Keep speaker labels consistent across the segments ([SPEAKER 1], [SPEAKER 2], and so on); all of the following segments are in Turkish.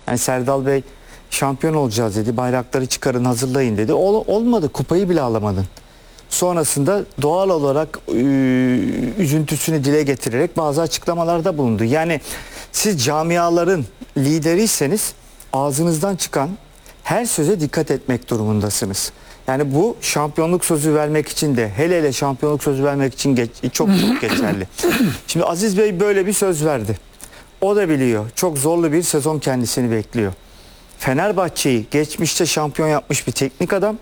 [SPEAKER 1] Yani Serdal Bey şampiyon olacağız dedi. Bayrakları çıkarın, hazırlayın dedi. Olmadı. Kupayı bile alamadın. Sonrasında doğal olarak üzüntüsünü dile getirerek bazı açıklamalarda bulundu. Yani siz camiaların lideriyseniz ağzınızdan çıkan her söze dikkat etmek durumundasınız. Yani bu şampiyonluk sözü vermek için de, hele şampiyonluk sözü vermek için çok geçerli. Şimdi Aziz Bey böyle bir söz verdi. O da biliyor. Çok zorlu bir sezon kendisini bekliyor. Fenerbahçe'yi geçmişte şampiyon yapmış bir teknik adam.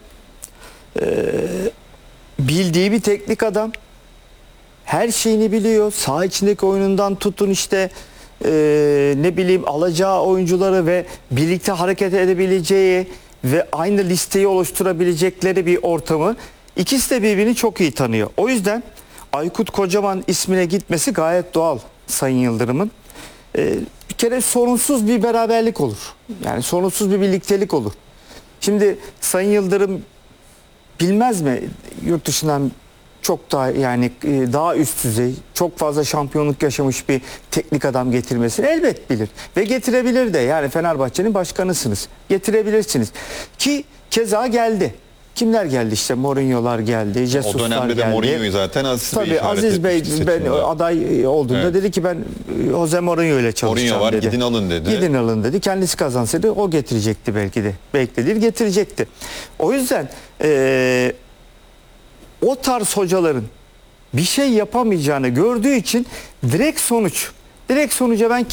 [SPEAKER 1] Bildiği bir teknik adam. Her şeyini biliyor. Saha içindeki oyunundan tutun işte ne bileyim alacağı oyuncuları ve birlikte hareket edebileceği ve aynı listeyi oluşturabilecekleri bir ortamı. İkisi de birbirini çok iyi tanıyor. O yüzden Aykut Kocaman ismine gitmesi gayet doğal Sayın Yıldırım'ın. Bir kere sorunsuz bir beraberlik olur. Yani sorunsuz bir birliktelik olur. Şimdi Sayın Yıldırım bilmez mi yurt dışından çok daha yani daha üst düzey, çok fazla şampiyonluk yaşamış bir teknik adam getirmesini elbet bilir. Ve getirebilir de, yani Fenerbahçe'nin başkanısınız. Getirebilirsiniz. Ki keza geldi. Kimler geldi işte? Mourinho'lar geldi, Jesus'lar geldi.
[SPEAKER 2] O dönemde de Mourinho'yu zaten Aziz Bey
[SPEAKER 1] Tabii Aziz Bey aday olduğunda dedi ki ben Jose Mourinho ile çalışacağım
[SPEAKER 2] Mourinho var,
[SPEAKER 1] dedi.
[SPEAKER 2] gidin alın dedi.
[SPEAKER 1] Gidin alın dedi. Kendisi kazansaydı o getirecekti belki de. Beklenir getirecekti. O yüzden o tarz hocaların bir şey yapamayacağını gördüğü için direkt sonuca ben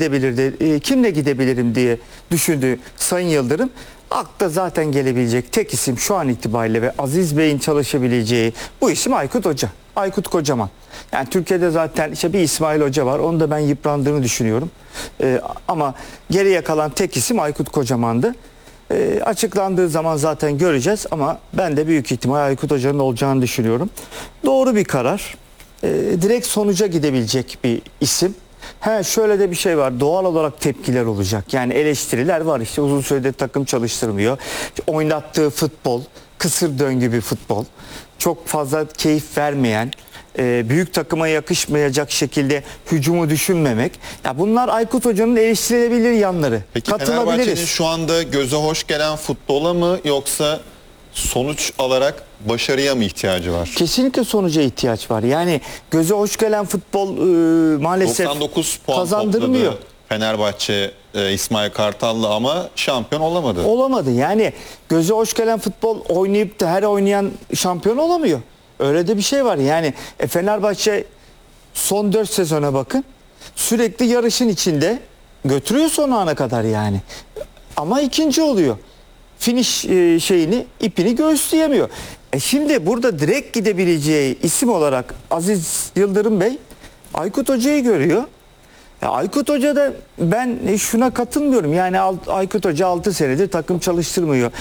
[SPEAKER 1] kimle gidebilirim diye düşündü Sayın Yıldırım. Akla zaten gelebilecek tek isim şu an itibariyle ve Aziz Bey'in çalışabileceği bu isim Aykut Hoca. Aykut Kocaman. Yani Türkiye'de zaten işte bir İsmail Hoca var. Onu da ben yıprandığını düşünüyorum. Ama geriye kalan tek isim Aykut Kocaman'dı. Açıklandığı zaman zaten göreceğiz ama ben de büyük ihtimal Aykut Hoca'nın olacağını düşünüyorum. Doğru bir karar. Direkt sonuca gidebilecek bir isim. Şöyle de bir şey var. Doğal olarak tepkiler olacak. Yani eleştiriler var. İşte uzun süredir takım çalıştırmıyor. İşte oynattığı futbol, kısır döngü bir futbol. Çok fazla keyif vermeyen, büyük takıma yakışmayacak şekilde hücumu düşünmemek. Ya bunlar Aykut Hoca'nın eleştirilebilir yanları.
[SPEAKER 2] Peki Fenerbahçe'nin şu anda göze hoş gelen futbola mı yoksa sonuç alarak başarıya mı ihtiyacı var?
[SPEAKER 1] Kesinlikle sonuca ihtiyaç var. Yani göze hoş gelen futbol maalesef
[SPEAKER 2] 99 puan
[SPEAKER 1] kazandırmıyor.
[SPEAKER 2] topladı Fenerbahçe İsmail Kartal'la ama şampiyon olamadı.
[SPEAKER 1] Olamadı. Yani göze hoş gelen futbol oynayıp da her oynayan şampiyon olamıyor. Öyle de bir şey var. Yani Fenerbahçe son 4 sezona bakın. Sürekli yarışın içinde götürüyor son ana kadar yani. Ama ikinci oluyor. Finish ipini göğüsleyemiyor. Şimdi burada direkt gidebileceği isim olarak Aziz Yıldırım Bey Aykut Hoca'yı görüyor. Aykut Hoca da ben şuna katılmıyorum. Yani Aykut Hoca 6 senedir takım çalıştırmıyor.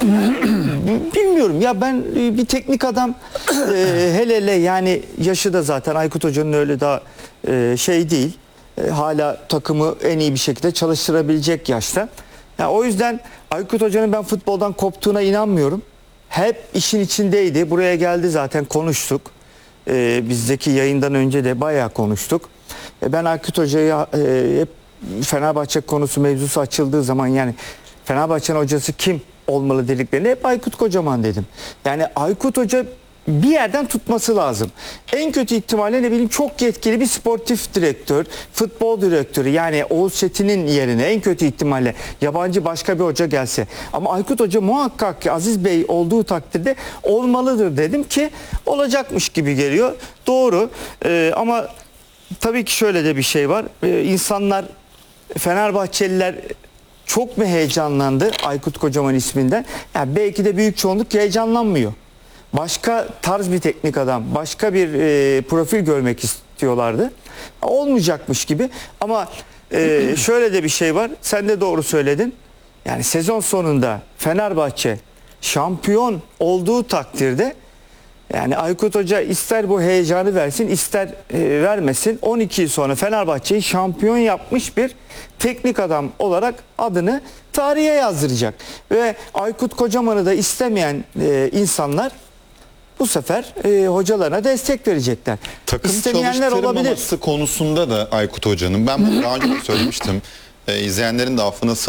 [SPEAKER 1] Bilmiyorum ya, ben bir teknik adam hele yani yaşı da zaten Aykut Hoca'nın öyle daha değil. Hala takımı en iyi bir şekilde çalıştırabilecek yaşta. O yüzden Aykut Hoca'nın ben futboldan koptuğuna inanmıyorum. Hep işin içindeydi. Buraya geldi zaten, konuştuk. Bizdeki yayından önce de bayağı konuştuk. Ben Aykut Hoca'yı hep Fenerbahçe konusu mevzusu açıldığı zaman yani Fenerbahçe'nin hocası kim olmalı dediklerinde hep Aykut Kocaman dedim. Yani Aykut Hoca bir yerden tutması lazım. En kötü ihtimalle ne bileyim çok yetkili bir sportif direktör, futbol direktörü, yani Oğuz Çetin'in yerine en kötü ihtimalle yabancı başka bir hoca gelse. Ama Aykut Hoca muhakkak ki Aziz Bey olduğu takdirde olmalıdır dedim ki olacakmış gibi geliyor. Doğru ama tabii ki şöyle de bir şey var. İnsanlar, Fenerbahçeliler çok mu heyecanlandı Aykut Kocaman isminden? Yani belki de büyük çoğunluk heyecanlanmıyor. Başka tarz bir teknik adam, başka bir profil görmek istiyorlardı. Olmayacakmış gibi. Ama şöyle de bir şey var. Sen de doğru söyledin. Yani sezon sonunda Fenerbahçe şampiyon olduğu takdirde yani Aykut Hoca ister bu heyecanı versin ister vermesin, 12 yıl sonra Fenerbahçe'yi şampiyon yapmış bir teknik adam olarak adını tarihe yazdıracak. Ve Aykut Kocaman'ı da istemeyen insanlar bu sefer hocalarına destek verecekler.
[SPEAKER 2] Takım
[SPEAKER 1] İstemeyenler olabilir.
[SPEAKER 2] konusunda da Aykut Hoca'nın, ben bunu daha önce de söylemiştim, izleyenlerin de affına